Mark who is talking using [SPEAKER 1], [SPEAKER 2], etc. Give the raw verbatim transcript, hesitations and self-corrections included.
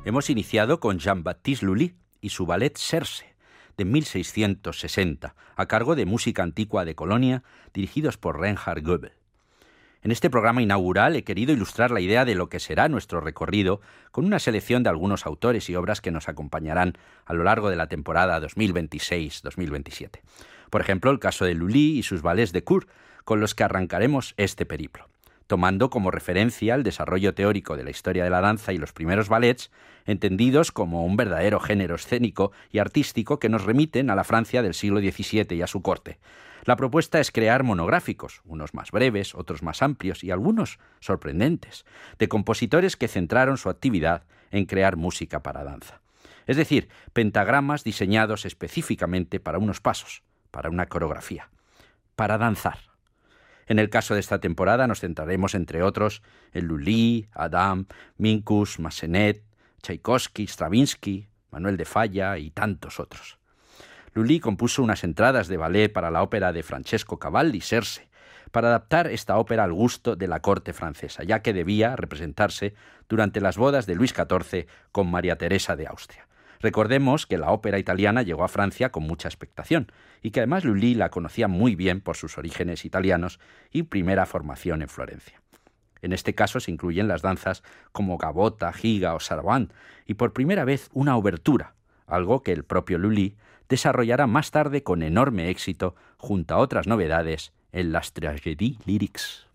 [SPEAKER 1] Hemos iniciado con Jean-Baptiste Lully y su ballet Serse, de mil seiscientos sesenta, a cargo de Música Antigua de Colonia, dirigidos por Reinhard Goebel. En este programa inaugural he querido ilustrar la idea de lo que será nuestro recorrido con una selección de algunos autores y obras que nos acompañarán a lo largo de la temporada dos mil veintiséis dos mil veintisiete. Por ejemplo, el caso de Lully y sus ballets de cour, con los que arrancaremos este periplo, tomando como referencia el desarrollo teórico de la historia de la danza y los primeros ballets, entendidos como un verdadero género escénico y artístico que nos remiten a la Francia del siglo diecisiete y a su corte. La propuesta es crear monográficos, unos más breves, otros más amplios y algunos sorprendentes, de compositores que centraron su actividad en crear música para danza. Es decir, pentagramas diseñados específicamente para unos pasos, para una coreografía, para danzar. En el caso de esta temporada nos centraremos, entre otros, en Lully, Adam, Minkus, Massenet, Tchaikovsky, Stravinsky, Manuel de Falla y tantos otros. Lully compuso unas entradas de ballet para la ópera de Francesco Cavalli, Serse, para adaptar esta ópera al gusto de la corte francesa, ya que debía representarse durante las bodas de Luis catorce con María Teresa de Austria. Recordemos que la ópera italiana llegó a Francia con mucha expectación y que además Lully la conocía muy bien por sus orígenes italianos y primera formación en Florencia. En este caso se incluyen las danzas como gavotta, giga o sarabande y por primera vez una obertura, algo que el propio Lully desarrollará más tarde con enorme éxito junto a otras novedades en las Tragédies Lyriques.